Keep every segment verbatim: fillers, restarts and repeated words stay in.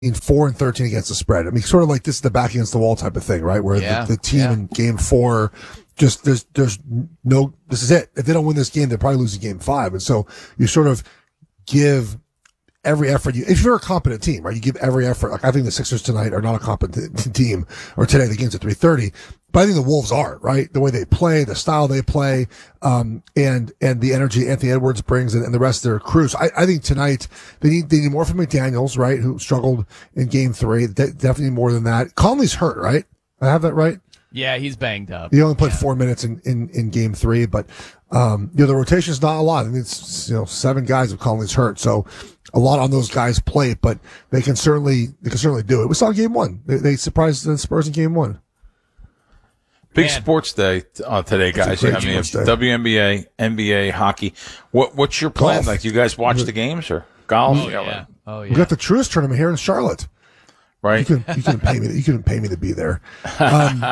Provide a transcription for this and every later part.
four and thirteen against the spread. I mean, sort of like this is the back against the wall type of thing, right? Where yeah, the, the team yeah. in game four, just there's there's no, this is it. If they don't win this game, they'll probably lose in game five. And so you sort of give every effort. You, if you're a competent team, right, you give every effort. Like I think the Sixers tonight are not a competent team, or today the game's at three thirty. But I think the Wolves are, right? The way they play, the style they play, um, and, and the energy Anthony Edwards brings and, and the rest of their crew. So I, I think tonight they need, they need more from McDaniels, right? Who struggled in game three. De- definitely more than that. Conley's hurt, right? I have that right? Yeah, he's banged up. He only played yeah. four minutes in, in, in game three, but, um, you know, the rotation's not a lot. I mean, it's, you know, seven guys if Conley's hurt. So a lot on those guys' plate, but they can certainly, they can certainly do it. We saw game one. They, they surprised the Spurs in game one. Big Man. sports day uh, today, guys. I mean, it's W N B A, N B A, hockey. What What's your plan? Golf. Like, do you guys watch the games or golf? Oh, yeah. Oh, yeah. We got the Truist tournament here in Charlotte. Right? You couldn't, you couldn't pay me. You couldn't pay me to be there. Um,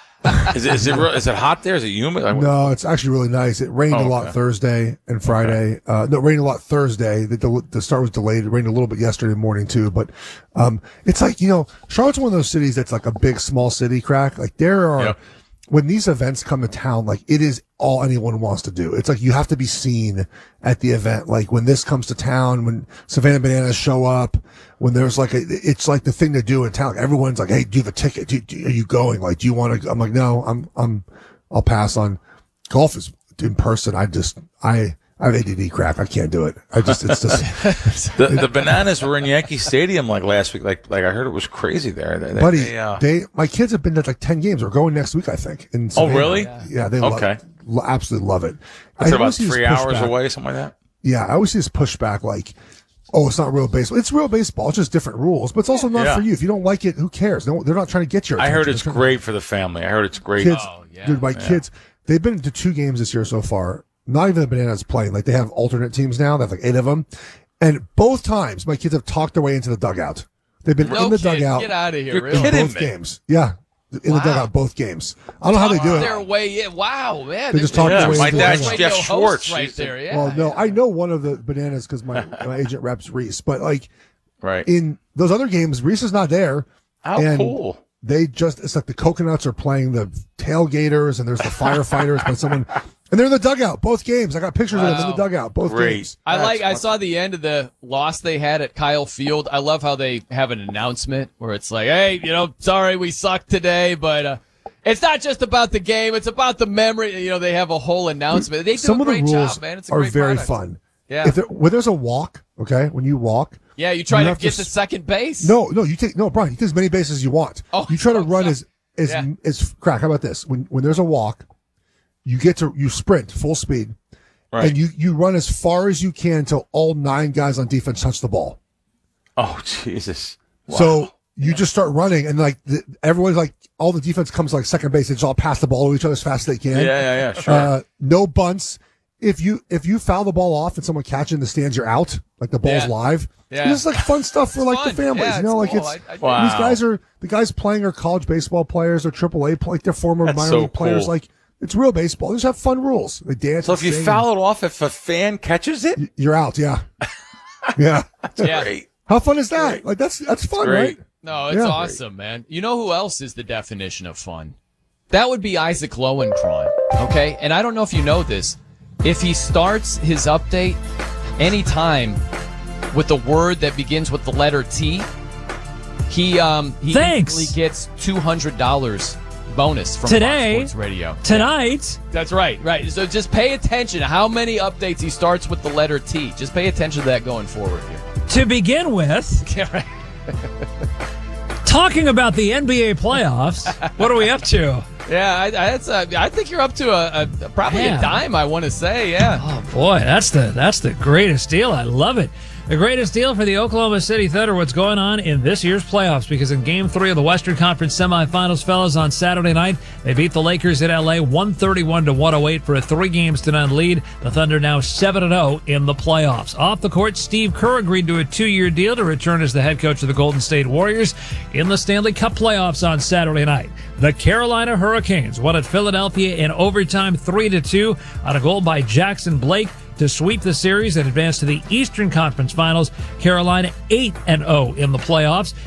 is it is it real, is it hot there? Is it humid? Like, no, it's actually really nice. It rained Oh, a lot okay. Thursday and Friday. Uh, no, it rained a lot Thursday. The, the the start was delayed. It rained a little bit yesterday morning too. But um, it's like, you know, Charlotte's one of those cities that's like a big small city crack. Like there are. Yep. When these events come to town, like it is all anyone wants to do. It's like you have to be seen at the event. Like when this comes to town, when Savannah Bananas show up, when there's like a, it's like the thing to do in town. Like everyone's like, "Hey, do you have a ticket? Do, do, are you going? Like, do you want to?" I'm like, "No, I'm, I'm, I'll pass on golf is in person. I just, I, I have A D D crap. I can't do it. I just, it's just the the Bananas were in Yankee Stadium like last week. Like like I heard it was crazy there. They, they, buddy. They, uh, they, my kids have been to like ten games. We're going next week, I think. In oh, Savannah. really? Yeah. Yeah, they Okay. love, absolutely love it. It's I about always see this three hours pushback. away, something like that. Yeah, I always see this pushback like, oh, it's not real baseball. It's real baseball. It's just different rules, but it's also not Yeah. for you. If you don't like it, who cares? No, they're not trying to get your I attention. heard it's They're trying great for the family. I heard it's great. to- Kids, Oh, yeah. dude, my Yeah. kids, they've been to two games this year so far. Not even the Bananas playing. Like they have alternate teams now. They have like eight of them. And both times my kids have talked their way into the dugout. They've been No in the kidding. dugout Get out of here, You're really? in kidding both me. games. Yeah. In Wow. the dugout, both games. I don't know how they do it. Their way in. Wow, man. They just talk Yeah, their way my into the dad's dugout. Radio Jeff host Schwartz. right He's the- there. Yeah, Well, no, yeah. I know one of the Bananas because my, my agent reps Reese, but like Right. in those other games, Reese is not there. How and cool. They just, it's like the Coconuts are playing the tailgaters and there's the firefighters, but someone, and they're in the dugout, both games. I got pictures of them in the Wow. dugout, both Great. games. I like. I That's saw the end of the loss they had at Kyle Field. I love how they have an announcement where it's like, "Hey, you know, sorry we sucked today, but uh, it's not just about the game; it's about the memory." You know, they have a whole announcement. They do Some a of the great rules job, man. It's a are great very product. fun. Yeah, If there, when there's a walk, okay, when you walk, yeah. You try you to have to get s- to second base. no, no, you take, no, Brian, you take as many bases as you want. Oh, you try to oh, run sorry. as, as, Yeah. as, crack, how about this? When, when there's a walk, you get to, you sprint full speed. Right. And you, you run as far as you can until all nine guys on defense touch the ball. Oh, Jesus. Wow. So you just start running, and like the, everyone's like, all the defense comes like second base. They just all pass the ball to each other as fast as they yeah, can. yeah, yeah, sure. Uh, no bunts. If you if you foul the ball off and someone catches in the stands, you're out. Like the ball's Yeah. live. Yeah. This is like fun stuff for like Fun. the families. Yeah, you know, like cool. it's I- I- Wow. these guys are the guys playing are college baseball players or triple A, like they're former That's minor so league players. cool. Like it's real baseball. They just have fun rules. They dance. so and if you sing foul it off, if a fan catches it, and you're out. Yeah, yeah. Yeah. great. How fun is that? Like that's that's fun, great. right? No, it's Yeah. awesome, man. You know who else is the definition of fun? That would be Isaac Lowenkron, okay? And I don't know if you know this. If he starts his update anytime with a word that begins with the letter T, he um he Thanks. instantly gets two hundred dollars bonus from Today. Fox Sports Radio. Tonight, That's right, right. So just pay attention to how many updates he starts with the letter T. Just pay attention to that going forward here. to begin with, Yeah, right. talking about the N B A playoffs, what are we up to? Yeah, I, I, that's a, I think you're up to a, a probably Man. a dime. I want to say, yeah. Oh boy, that's the that's the greatest deal. I love it. The greatest deal for the Oklahoma City Thunder, what's going on in this year's playoffs, because in Game three of the Western Conference semifinals, fellas, on Saturday night, they beat the Lakers in L A one thirty-one to one oh eight for a three games to none lead. The Thunder now seven and oh in the playoffs. Off the court, Steve Kerr agreed to a two-year deal to return as the head coach of the Golden State Warriors in the Stanley Cup playoffs on Saturday night. The Carolina Hurricanes won at Philadelphia in overtime three to two on a goal by Jackson Blake. to sweep the series and advance to the Eastern Conference Finals. Carolina eight and oh in the playoffs.